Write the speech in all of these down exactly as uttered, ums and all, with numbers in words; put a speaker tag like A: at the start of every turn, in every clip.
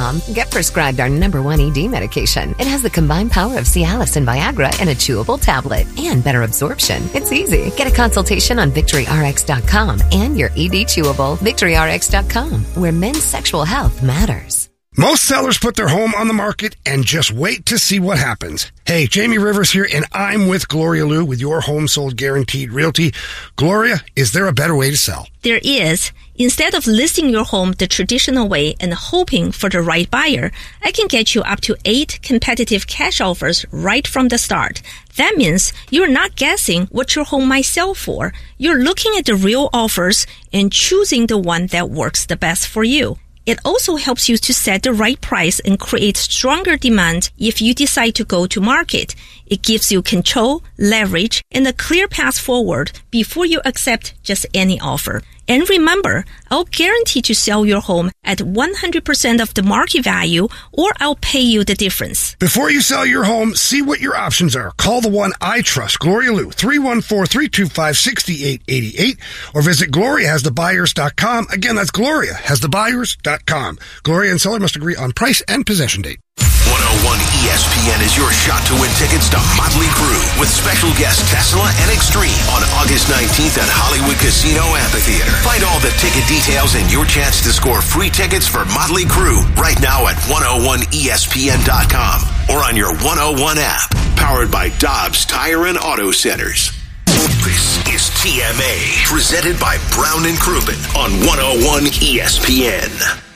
A: mom, get prescribed our number one E D medication. It has the combined power of Cialis and Viagra in a chewable tablet and better absorption. It's easy. Get a consultation on Victory R X dot com and your E D chewable, Victory R X dot com, where men's sexual health matters.
B: Most sellers put their home on the market and just wait to see what happens. Hey, Jamie Rivers here, and I'm with Gloria Liu with Your Home Sold Guaranteed Realty. Gloria, is there a better way to sell?
C: There is. Instead of listing your home the traditional way and hoping for the right buyer, I can get you up to eight competitive cash offers right from the start. That means you're not guessing what your home might sell for. You're looking at the real offers and choosing the one that works the best for you. It also helps you to set the right price and create stronger demand if you decide to go to market. It gives you control, leverage, and a clear path forward before you accept just any offer. And remember, I'll guarantee to sell your home at one hundred percent of the market value, or I'll pay you the difference.
B: Before you sell your home, see what your options are. Call the one I trust, Gloria Liu, three one four, three two five, six eight eight eight, or visit gloria has the buyers dot com. Again, that's gloria has the buyers dot com. Gloria and seller must agree on price and possession date.
D: one oh one E S P N is your shot to win tickets to Motley Crue with special guests Tesla and Extreme on August nineteenth at Hollywood Casino Amphitheater. Find all the ticket details and your chance to score free tickets for Motley Crue right now at one oh one E S P N dot com or on your one oh one app. Powered by Dobbs Tire and Auto Centers. This is T M A, presented by Brown and Crouppen on one oh one E S P N.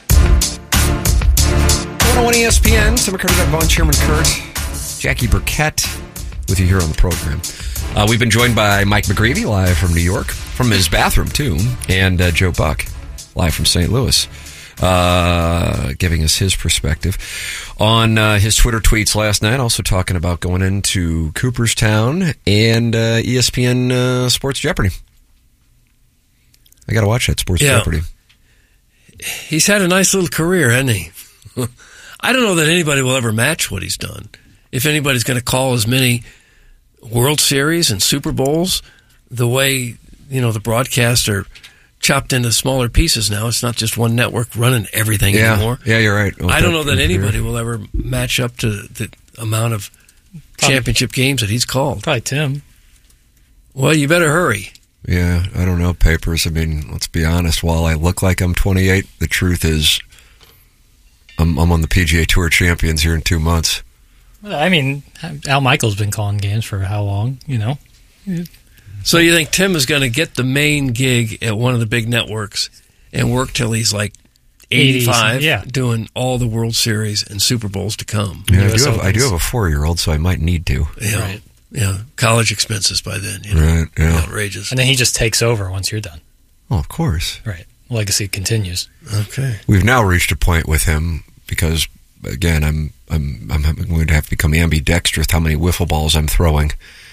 E: one oh one E S P N, Tim McCurdy, Doug Vaughn, Chairman Kurt, Jackie Burkett with you here on the program. Uh, we've been joined by Mike McGreevy, live from New York, from his bathroom, too, and uh, Joe Buck, live from Saint Louis, uh, giving us his perspective on uh, his Twitter tweets last night, also talking about going into Cooperstown and uh, E S P N uh, Sports Jeopardy. I got to watch that Sports
F: yeah.
E: Jeopardy.
F: He's had a nice little career, hasn't he? I don't know that anybody will ever match what he's done. If anybody's going to call as many World Series and Super Bowls, the way, you know, the broadcasts are chopped into smaller pieces now. It's not just one network running everything
E: yeah.
F: anymore.
E: Yeah, you're right.
F: I don't know that anybody will ever match up to the amount of championship games that he's called.
G: Probably Tim.
F: Well, you better hurry.
E: Yeah, I don't know, Papers. I mean, let's be honest. While I look like I'm twenty-eight, the truth is I'm, I'm on the P G A Tour Champions here in two months.
G: Well, I mean, Al Michaels been calling games for how long, you know?
F: So you think Tim is going to get the main gig at one of the big networks and work till he's like eighty-five,
G: yeah.
F: doing all the World Series and Super Bowls to come?
E: Yeah, I do, have, I do have a four-year-old, so I might need to.
F: Yeah,
G: right.
F: Yeah, college expenses by then, you know,
E: right, yeah.
F: outrageous.
G: And then he just takes over once you're done.
E: Oh, of course.
G: Right. Legacy continues.
F: Okay.
E: We've now reached a point with him because, again, I'm I'm I'm going to have to become ambidextrous how many wiffle balls I'm throwing,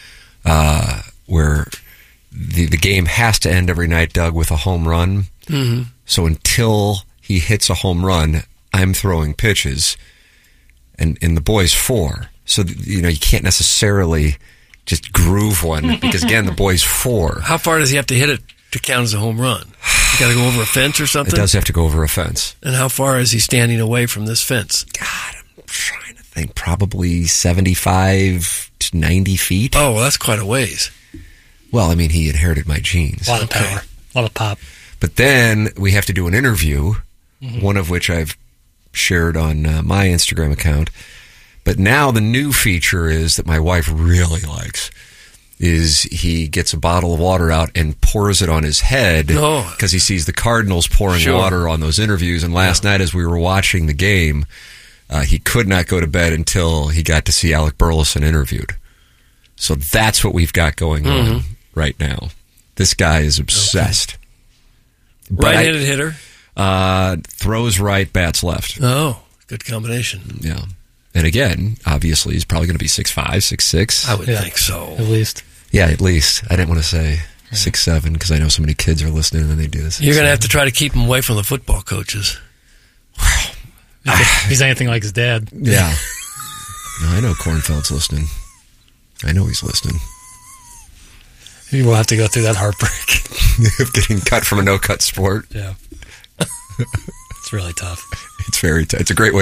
E: uh, where the the game has to end every night, Doug, with a home run.
F: Mm-hmm.
E: So until he hits a home run, I'm throwing pitches, and and the boy's four. So, you know, you can't necessarily just groove one because, again, the boy's four.
F: How far does he have to hit it to count as a home run? You got to go over a fence or something?
E: It does have to go over a fence.
F: And how far is he standing away from this fence?
E: God, I'm trying to think. Probably seventy-five to ninety feet.
F: Oh, well, that's quite a ways.
E: Well, I mean, he inherited my genes.
G: A lot of power. A lot of pop.
E: But then we have to do an interview, mm-hmm. one of which I've shared on uh, my Instagram account. But now the new feature is that my wife really likes is he gets a bottle of water out and pours it on his head because
F: oh.
E: he sees the Cardinals pouring
F: sure.
E: water on those interviews. And last yeah. night as we were watching the game, uh, he could not go to bed until he got to see Alec Burleson interviewed. So that's what we've got going mm-hmm. on right now. This guy is obsessed.
F: Okay. Right-handed I, hitter?
E: Uh, throws right, bats left.
F: Oh, good combination.
E: Yeah. And again, obviously, he's probably going to be six five, six six.
F: I would
G: yeah,
F: think so.
G: At least.
E: Yeah, at least. I didn't want to say six seven because I know so many kids are listening and they do this.
F: You're going to have to try to keep him away from the football coaches.
G: If he's anything like his dad.
E: Yeah. No, I know Kornfeld's listening. I know he's listening.
G: He will have to go through that heartbreak.
E: Of getting cut from a no-cut sport.
G: Yeah. It's really tough.
E: It's very tough. It's a great way